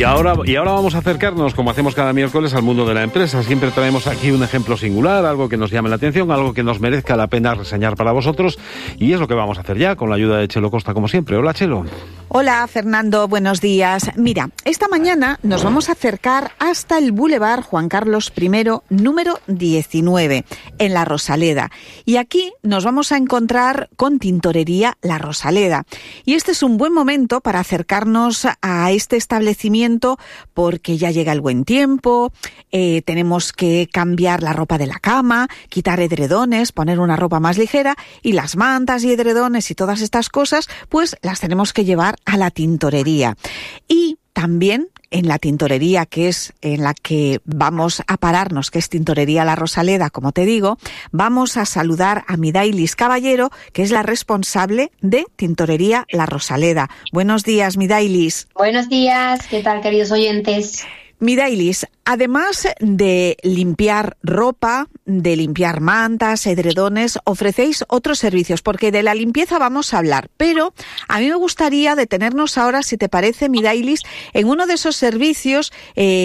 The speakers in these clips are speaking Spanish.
Y ahora vamos a acercarnos, como hacemos cada miércoles, al mundo de la empresa. Siempre traemos aquí un ejemplo singular, algo que nos llame la atención, algo que nos merezca la pena reseñar para vosotros. Y es lo que vamos a hacer ya, con la ayuda de Chelo Costa, como siempre. Hola, Chelo. Hola, Fernando. Buenos días. Mira, esta mañana nos vamos a acercar hasta el Boulevard Juan Carlos I, número 19, en La Rosaleda. Y aquí nos vamos a encontrar con Tintorería La Rosaleda. Y este es un buen momento para acercarnos a este establecimiento, porque ya llega el buen tiempo, tenemos que cambiar la ropa de la cama, quitar edredones, poner una ropa más ligera, y las mantas y edredones y todas estas cosas, pues las tenemos que llevar a la tintorería. Y también en la tintorería, que es en la que vamos a pararnos, que es Tintorería La Rosaleda, como te digo, vamos a saludar a Midailis Caballero, que es la responsable de Tintorería La Rosaleda. Buenos días, Midailis. Buenos días, ¿qué tal, queridos oyentes? Midailis, además de limpiar ropa, de limpiar mantas, edredones, ofrecéis otros servicios, porque de la limpieza vamos a hablar, pero a mí me gustaría detenernos ahora, si te parece, Midailis, en uno de esos servicios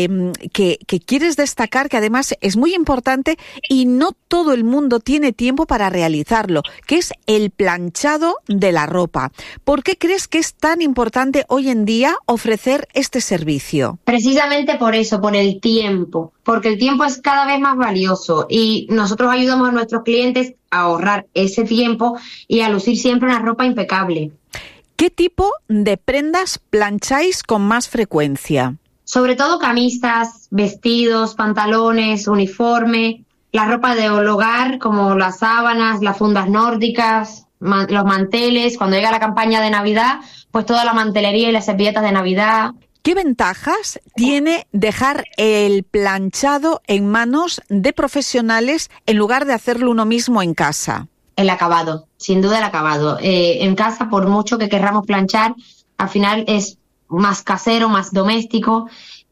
que quieres destacar, que además es muy importante y no todo el mundo tiene tiempo para realizarlo, que es el planchado de la ropa. ¿Por qué crees que es tan importante hoy en día ofrecer este servicio? Precisamente por eso, por el tiempo, porque el tiempo es cada vez más valioso y nosotros ayudamos a nuestros clientes a ahorrar ese tiempo y a lucir siempre una ropa impecable. ¿Qué tipo de prendas plancháis con más frecuencia? Sobre todo camisas, vestidos, pantalones, uniforme, la ropa de hogar como las sábanas, las fundas nórdicas, los manteles. Cuando llega la campaña de Navidad, pues toda la mantelería y las servilletas de Navidad. ¿Qué ventajas tiene dejar el planchado en manos de profesionales en lugar de hacerlo uno mismo en casa? El acabado, sin duda el acabado. En casa, por mucho que querramos planchar, al final es más casero, más doméstico,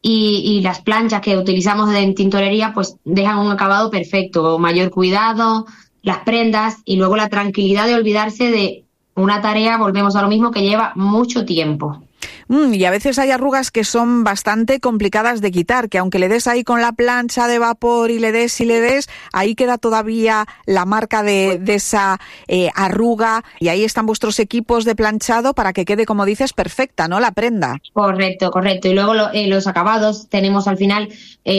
y las planchas que utilizamos en tintorería pues dejan un acabado perfecto, mayor cuidado, las prendas y luego la tranquilidad de olvidarse de una tarea, volvemos a lo mismo, que lleva mucho tiempo. Y a veces hay arrugas que son bastante complicadas de quitar, que aunque le des ahí con la plancha de vapor y le des, ahí queda todavía la marca de esa arruga, y ahí están vuestros equipos de planchado para que quede, como dices, perfecta, ¿no?, la prenda. Correcto. Y luego los acabados, tenemos al final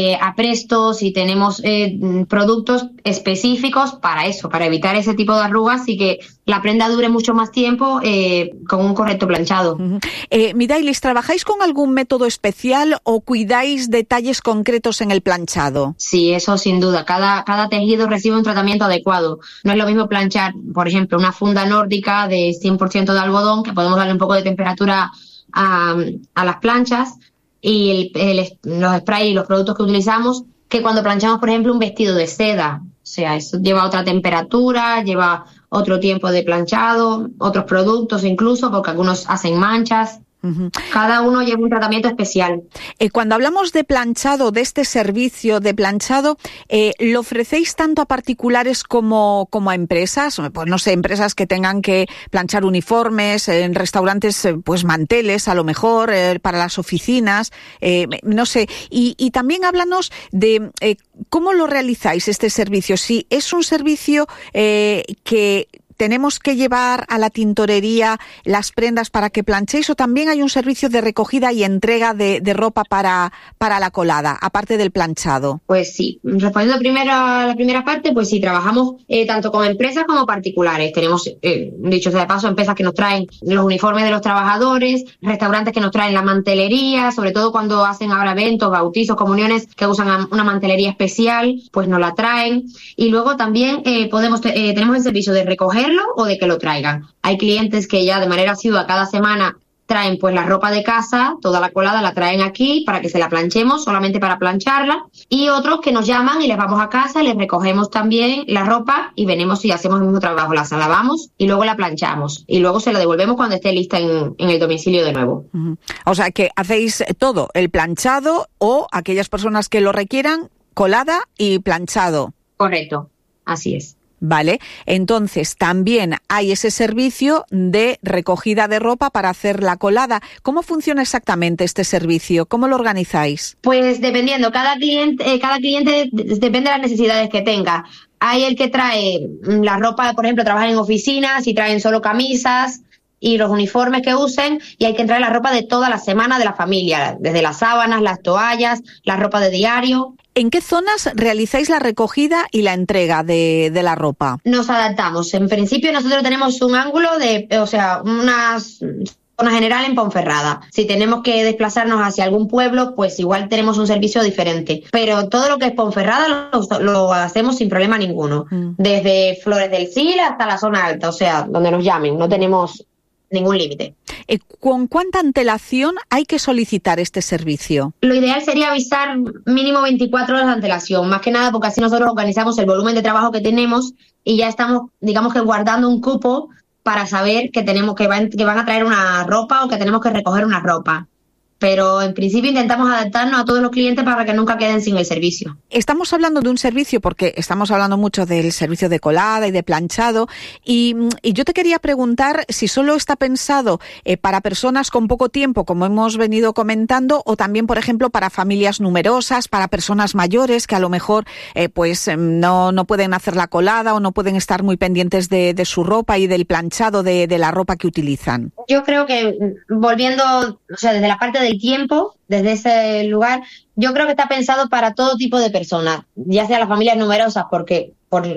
aprestos y tenemos productos específicos para eso, para evitar ese tipo de arrugas y que la prenda dure mucho más tiempo con un correcto planchado. Midailis, ¿trabajáis con algún método especial o cuidáis detalles concretos en el planchado? Sí, eso sin duda. Cada tejido recibe un tratamiento adecuado. No es lo mismo planchar, por ejemplo, una funda nórdica de 100% de algodón, que podemos darle un poco de temperatura a las planchas, y los sprays y los productos que utilizamos, que cuando planchamos, por ejemplo, un vestido de seda. O sea, eso lleva otra temperatura, lleva otro tiempo de planchado, otros productos incluso, porque algunos hacen manchas. Cada uno lleva un tratamiento especial. Cuando hablamos de planchado, de este servicio de planchado, ¿lo ofrecéis tanto a particulares como a empresas? Pues no sé, empresas que tengan que planchar uniformes, en restaurantes, pues manteles a lo mejor, para las oficinas, no sé. Y también háblanos de cómo lo realizáis este servicio. Si es un servicio que tenemos que llevar a la tintorería las prendas para que planchéis, o también hay un servicio de recogida y entrega de ropa para la colada, aparte del planchado. Pues sí, respondiendo primero a la primera parte, pues sí, trabajamos tanto con empresas como particulares. Tenemos, dicho sea de paso, empresas que nos traen los uniformes de los trabajadores, restaurantes que nos traen la mantelería, sobre todo cuando hacen ahora eventos, bautizos, comuniones, que usan una mantelería especial, pues nos la traen. Y luego también tenemos el servicio de recoger o de que lo traigan. Hay clientes que ya de manera asidua cada semana traen pues la ropa de casa, toda la colada la traen aquí para que se la planchemos, solamente para plancharla, y otros que nos llaman y les vamos a casa, les recogemos también la ropa y venimos y hacemos el mismo trabajo, la lavamos y luego la planchamos y luego se la devolvemos cuando esté lista en el domicilio de nuevo. O sea que hacéis todo, el planchado o aquellas personas que lo requieran, colada y planchado. Correcto, así es. Vale, entonces también hay ese servicio de recogida de ropa para hacer la colada. ¿Cómo funciona exactamente este servicio? ¿Cómo lo organizáis? Pues dependiendo, cada cliente depende de las necesidades que tenga. Hay el que trae la ropa, por ejemplo, trabajan en oficinas y traen solo camisas y los uniformes que usen, y hay que traer la ropa de toda la semana de la familia, desde las sábanas, las toallas, la ropa de diario. ¿En qué zonas realizáis la recogida y la entrega de la ropa? Nos adaptamos. En principio nosotros tenemos un ángulo una zona general en Ponferrada. Si tenemos que desplazarnos hacia algún pueblo, pues igual tenemos un servicio diferente. Pero todo lo que es Ponferrada lo hacemos sin problema ninguno. Desde Flores del Sil hasta la zona alta, o sea, donde nos llamen. No tenemos ningún límite. ¿Con cuánta antelación hay que solicitar este servicio? Lo ideal sería avisar mínimo 24 horas de antelación, más que nada porque así nosotros organizamos el volumen de trabajo que tenemos y ya estamos, digamos que guardando un cupo para saber que van a traer una ropa o que tenemos que recoger una ropa. Pero en principio intentamos adaptarnos a todos los clientes para que nunca queden sin el servicio. Estamos hablando de un servicio porque estamos hablando mucho del servicio de colada y de planchado y yo te quería preguntar si solo está pensado para personas con poco tiempo, como hemos venido comentando, o también, por ejemplo, para familias numerosas, para personas mayores que a lo mejor no pueden hacer la colada o no pueden estar muy pendientes de su ropa y del planchado de la ropa que utilizan. Yo creo que volviendo, desde la parte del tiempo, desde ese lugar, yo creo que está pensado para todo tipo de personas, ya sea las familias numerosas, porque por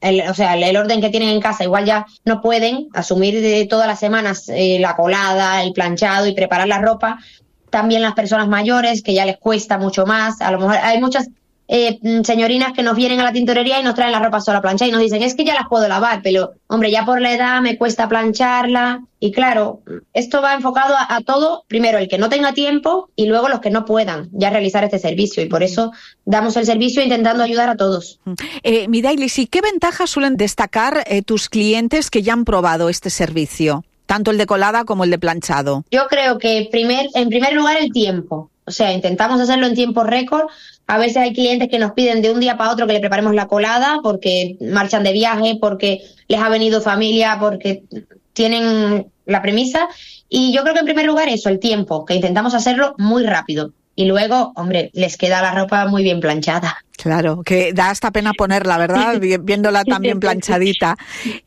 el orden que tienen en casa, igual ya no pueden asumir de todas las semanas la colada, el planchado y preparar la ropa. También las personas mayores, que ya les cuesta mucho más. A lo mejor hay muchas señorinas que nos vienen a la tintorería y nos traen la ropa sola planchada y nos dicen, es que ya las puedo lavar, pero hombre, ya por la edad me cuesta plancharla. Y claro, esto va enfocado a todo, primero el que no tenga tiempo y luego los que no puedan ya realizar este servicio, y por eso damos el servicio intentando ayudar a todos. Midailis, ¿y qué ventajas suelen destacar tus clientes que ya han probado este servicio? Tanto el de colada como el de planchado. Yo creo que en primer lugar el tiempo. O sea, intentamos hacerlo en tiempo récord. A veces hay clientes que nos piden de un día para otro que le preparemos la colada porque marchan de viaje, porque les ha venido familia, porque tienen la premisa. Y yo creo que en primer lugar eso, el tiempo, que intentamos hacerlo muy rápido. Y luego, hombre, les queda la ropa muy bien planchada. Claro, que da hasta pena ponerla, ¿verdad? Viéndola tan bien planchadita.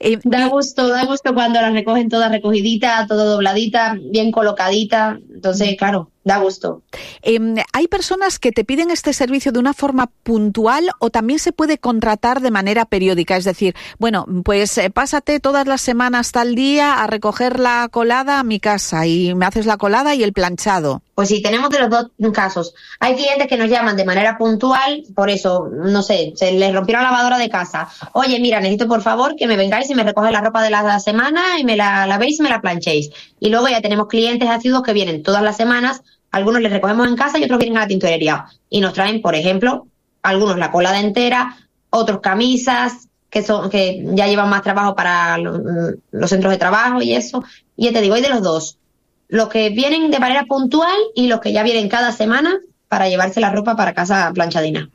Da gusto cuando las recogen toda recogidita, todo dobladita, bien colocadita. Entonces, claro, da gusto. ¿Hay personas que te piden este servicio de una forma puntual o también se puede contratar de manera periódica? Es decir, bueno, pues pásate todas las semanas tal día a recoger la colada a mi casa y me haces la colada y el planchado. Pues sí, tenemos de los dos casos. Hay clientes que nos llaman de manera puntual, por eso, no sé, se les rompió la lavadora de casa. Oye, mira, necesito por favor que me vengáis y me recoges la ropa de la semana y me la lavéis y me la planchéis. Y luego ya tenemos clientes asiduos que vienen todas las semanas, algunos les recogemos en casa y otros vienen a la tintorería. Y nos traen, por ejemplo, algunos la colada entera, otros camisas, que ya llevan más trabajo para los centros de trabajo y eso. Y ya te digo, hay de los dos. Los que vienen de manera puntual y los que ya vienen cada semana para llevarse la ropa para casa planchadina.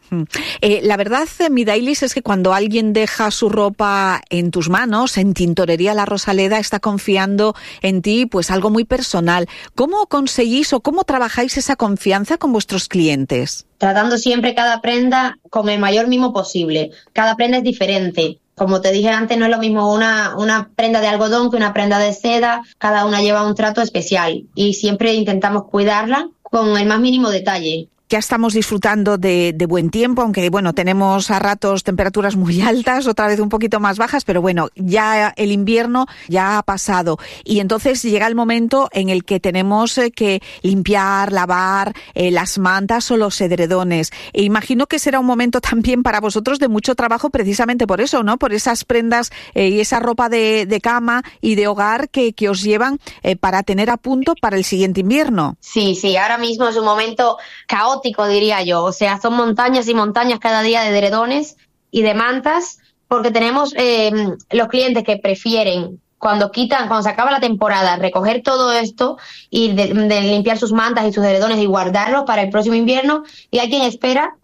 La verdad, Midailis, es que cuando alguien deja su ropa en tus manos, en Tintorería La Rosaleda, está confiando en ti, pues algo muy personal. ¿Cómo conseguís o cómo trabajáis esa confianza con vuestros clientes? Tratando siempre cada prenda con el mayor mimo posible. Cada prenda es diferente. Como te dije antes, no es lo mismo una prenda de algodón que una prenda de seda. Cada una lleva un trato especial y siempre intentamos cuidarla con el más mínimo detalle. Ya estamos disfrutando de buen tiempo, aunque bueno, tenemos a ratos temperaturas muy altas, otra vez un poquito más bajas, pero bueno, ya el invierno ya ha pasado y entonces llega el momento en el que tenemos que limpiar, lavar las mantas o los edredones. E imagino que será un momento también para vosotros de mucho trabajo precisamente por eso, ¿no? Por esas prendas y esa ropa de cama y de hogar que os llevan para tener a punto para el siguiente invierno. Sí, ahora mismo es un momento caótico, diría yo. O sea, son montañas y montañas cada día de edredones y de mantas, porque tenemos los clientes que prefieren cuando se acaba la temporada, recoger todo esto y de limpiar sus mantas y sus edredones y guardarlos para el próximo invierno, y hay quien espera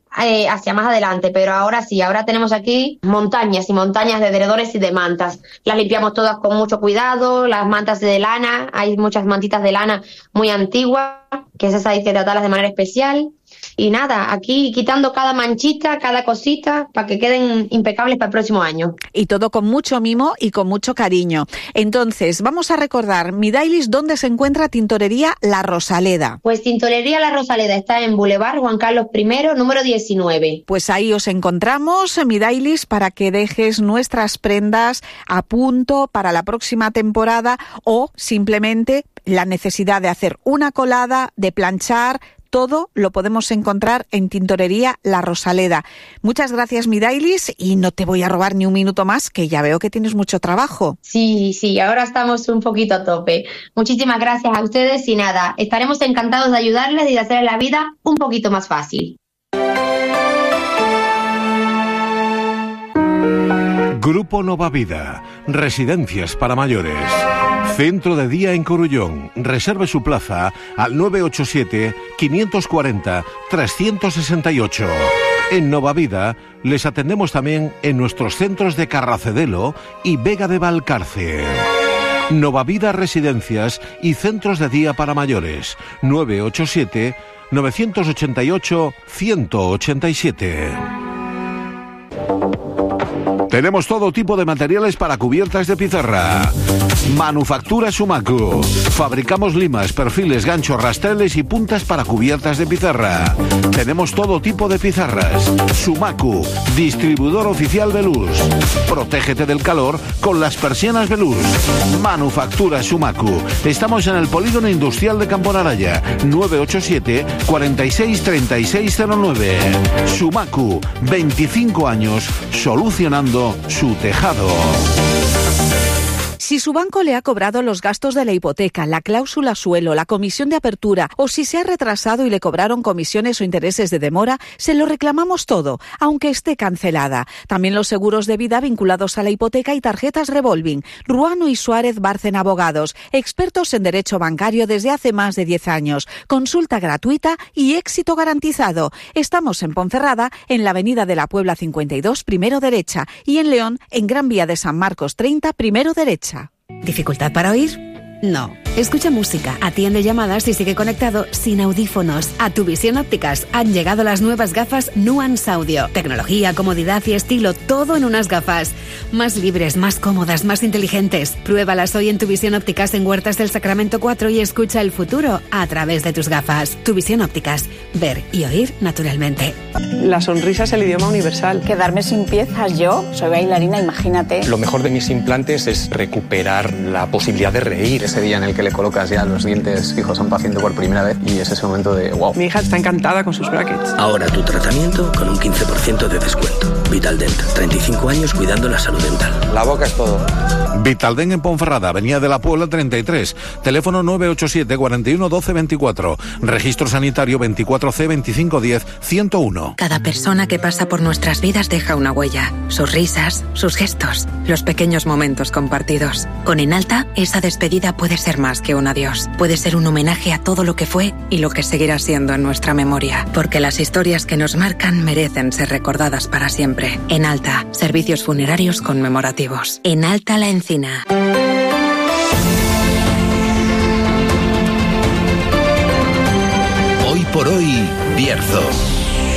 hacia más adelante, pero ahora sí, ahora tenemos aquí montañas y montañas de edredores y de mantas. Las limpiamos todas con mucho cuidado, las mantas de lana, hay muchas mantitas de lana muy antiguas, que esas hay que tratarlas de manera especial. Y nada, aquí quitando cada manchita, cada cosita, para que queden impecables para el próximo año. Y todo con mucho mimo y con mucho cariño. Entonces, vamos a recordar, Midailis, ¿dónde se encuentra Tintorería La Rosaleda? Pues Tintorería La Rosaleda está en Boulevard Juan Carlos I, número 19. Pues ahí os encontramos, Midailis, para que dejes nuestras prendas a punto para la próxima temporada o simplemente la necesidad de hacer una colada, de planchar. Todo lo podemos encontrar en Tintorería La Rosaleda. Muchas gracias, Midailis, y no te voy a robar ni un minuto más, que ya veo que tienes mucho trabajo. Sí, ahora estamos un poquito a tope. Muchísimas gracias a ustedes y nada, estaremos encantados de ayudarles y de hacer la vida un poquito más fácil. Grupo Nova Vida, residencias para mayores. Centro de día en Corullón. Reserve su plaza al 987-540-368. En Nova Vida les atendemos también en nuestros centros de Carracedelo y Vega de Valcarce. Nova Vida Residencias y Centros de Día para Mayores. 987-988-187. Tenemos todo tipo de materiales para cubiertas de pizarra. Manufactura Sumacu. Fabricamos limas, perfiles, ganchos, rastreles y puntas para cubiertas de pizarra. Tenemos todo tipo de pizarras. Sumacu, distribuidor oficial Veluz. Protégete del calor con las persianas Veluz. Manufactura Sumacu. Estamos en el Polígono Industrial de Camponaraya. 987 46 3609. Sumacu, 25 años solucionando su tejado. Si su banco le ha cobrado los gastos de la hipoteca, la cláusula suelo, la comisión de apertura o si se ha retrasado y le cobraron comisiones o intereses de demora, se lo reclamamos todo, aunque esté cancelada. También los seguros de vida vinculados a la hipoteca y tarjetas revolving. Ruano y Suárez Bárcen Abogados, expertos en derecho bancario desde hace más de 10 años. Consulta gratuita y éxito garantizado. Estamos en Ponferrada, en la Avenida de la Puebla 52, primero derecha, y en León, en Gran Vía de San Marcos 30, primero derecha. ¿Dificultad para oír? No. Escucha música, atiende llamadas y sigue conectado sin audífonos. A Tu Visión Ópticas han llegado las nuevas gafas Nuance Audio. Tecnología, comodidad y estilo, todo en unas gafas. Más libres, más cómodas, más inteligentes. Pruébalas hoy en Tu Visión Ópticas en Huertas del Sacramento 4 y escucha el futuro a través de tus gafas. Tu Visión Ópticas. Ver y oír naturalmente. La sonrisa es el idioma universal. Quedarme sin piezas, yo soy bailarina, imagínate. Lo mejor de mis implantes es recuperar la posibilidad de reír. Ese día en el que le colocas ya los dientes fijos a un paciente por primera vez y es ese momento de wow. Mi hija está encantada con sus brackets. Ahora tu tratamiento con un 15% de descuento. Vitaldent, 35 años cuidando la salud dental. La boca es todo. Vitaldent en Ponferrada, Avenida de la Puebla 33, teléfono 987 41 12 24, registro sanitario 24C 2510 101. Cada persona que pasa por nuestras vidas deja una huella, sus risas, sus gestos, los pequeños momentos compartidos. Con Enalta, esa despedida puede ser más que un adiós. Puede ser un homenaje a todo lo que fue y lo que seguirá siendo en nuestra memoria. Porque las historias que nos marcan merecen ser recordadas para siempre. Enalta, servicios funerarios conmemorativos. Enalta La Encina. Hoy por hoy, Bierzo.